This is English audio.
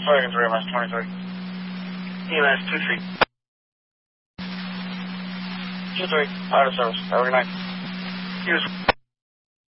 Volkswagen 3, EMS 23. EMS 23. 23, out of service. Have a good night. Here's